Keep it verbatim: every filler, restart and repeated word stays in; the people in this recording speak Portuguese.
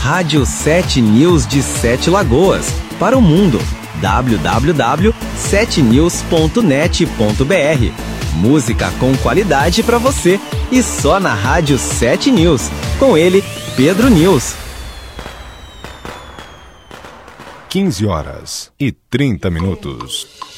Rádio sete News de Sete Lagoas, para o mundo. w w w ponto sete news ponto net ponto b r. Música com qualidade para você e só na Rádio sete News. Com ele, Pedro News. quinze horas e trinta minutos.